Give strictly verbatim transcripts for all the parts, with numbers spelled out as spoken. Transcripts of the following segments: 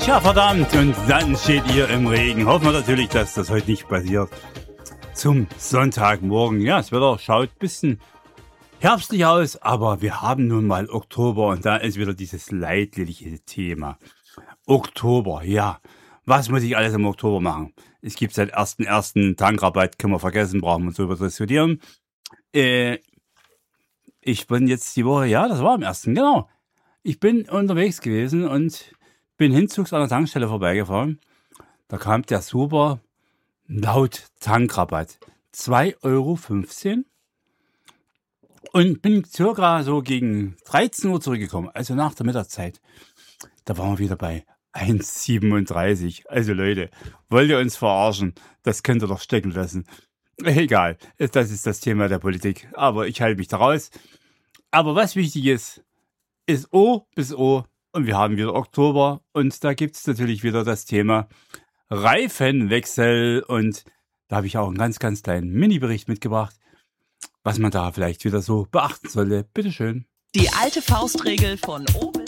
Tja, verdammt, und dann steht ihr im Regen. Hoffen wir natürlich, dass das heute nicht passiert. Zum Sonntagmorgen. Ja, das Wetter schaut ein bisschen herbstlich aus, aber wir haben nun mal Oktober und da ist wieder dieses leidliche Thema. Oktober, ja. Was muss ich alles im Oktober machen? Es gibt seit ersten ersten Tankrabatt, können wir vergessen, brauchen wir uns darüber diskutieren. Äh, ich bin jetzt die Woche, ja, das war am ersten, genau. Ich bin unterwegs gewesen und bin hinzugs an der Tankstelle vorbeigefahren. Da kam der super laut Tankrabatt. zwei Euro fünfzehn. Und bin circa so gegen dreizehn Uhr zurückgekommen, also nach der Mittagszeit. Da waren wir wieder bei eins siebenunddreißig. Also Leute, wollt ihr uns verarschen? Das könnt ihr doch stecken lassen. Egal, das ist das Thema der Politik. Aber ich halte mich da raus. Aber was wichtig ist, ist O bis O. Und wir haben wieder Oktober. Und da gibt es natürlich wieder das Thema Reifenwechsel. Und da habe ich auch einen ganz, ganz kleinen Mini-Bericht mitgebracht, was man da vielleicht wieder so beachten sollte. Bitteschön. Die alte Faustregel von O bis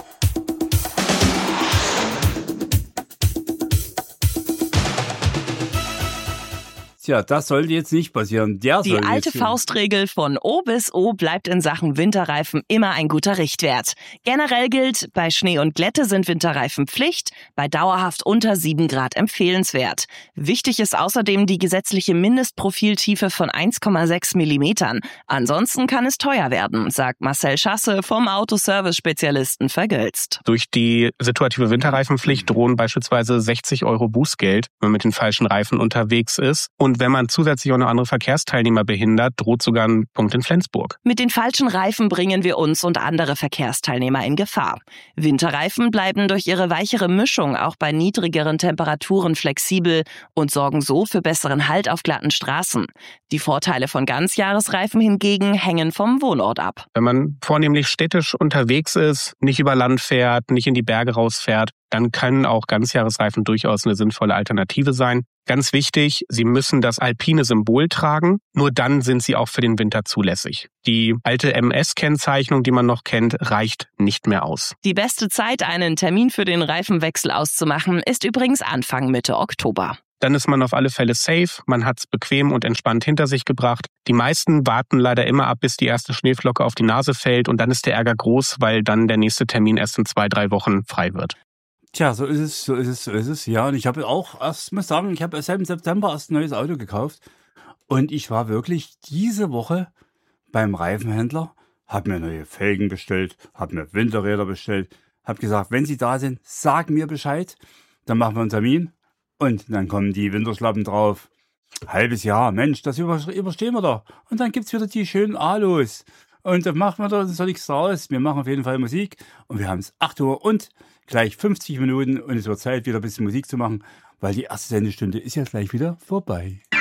Tja, das sollte jetzt nicht passieren. Der Die soll alte jetzt Faustregel von O bis O bleibt in Sachen Winterreifen immer ein guter Richtwert. Generell gilt, bei Schnee und Glätte sind Winterreifen Pflicht, bei dauerhaft unter sieben Grad empfehlenswert. Wichtig ist außerdem die gesetzliche Mindestprofiltiefe von eins Komma sechs Millimetern. Ansonsten kann es teuer werden, sagt Marcel Schasse vom Autoservice-Spezialisten Vergölzt. Durch die situative Winterreifenpflicht drohen beispielsweise sechzig Euro Bußgeld, wenn man mit den falschen Reifen unterwegs ist. Und wenn man zusätzlich auch noch andere Verkehrsteilnehmer behindert, droht sogar ein Punkt in Flensburg. Mit den falschen Reifen bringen wir uns und andere Verkehrsteilnehmer in Gefahr. Winterreifen bleiben durch ihre weichere Mischung auch bei niedrigeren Temperaturen flexibel und sorgen so für besseren Halt auf glatten Straßen. Die Vorteile von Ganzjahresreifen hingegen hängen vom Wohnort ab. Wenn man vornehmlich städtisch unterwegs ist, nicht über Land fährt, nicht in die Berge rausfährt, dann können auch Ganzjahresreifen durchaus eine sinnvolle Alternative sein. Ganz wichtig, sie müssen das alpine Symbol tragen, nur dann sind sie auch für den Winter zulässig. Die alte M S-Kennzeichnung, die man noch kennt, reicht nicht mehr aus. Die beste Zeit, einen Termin für den Reifenwechsel auszumachen, ist übrigens Anfang Mitte Oktober. Dann ist man auf alle Fälle safe, man hat's bequem und entspannt hinter sich gebracht. Die meisten warten leider immer ab, bis die erste Schneeflocke auf die Nase fällt und dann ist der Ärger groß, weil dann der nächste Termin erst in zwei, drei Wochen frei wird. Tja, so ist es, so ist es, so ist es. Ja, und ich habe auch erst, muss sagen, ich habe erst im September erst ein neues Auto gekauft. Und ich war wirklich diese Woche beim Reifenhändler, habe mir neue Felgen bestellt, habe mir Winterräder bestellt, habe gesagt, wenn sie da sind, sag mir Bescheid, dann machen wir einen Termin. Und dann kommen die Winterschlappen drauf. Halbes Jahr, Mensch, das über- überstehen wir doch. Und dann gibt's wieder die schönen Alos. Und dann machen wir da so nichts draus. Wir machen auf jeden Fall Musik. Und wir haben es acht Uhr und gleich fünfzig Minuten. Und es wird Zeit, wieder ein bisschen Musik zu machen, weil die erste Sendestunde ist ja gleich wieder vorbei.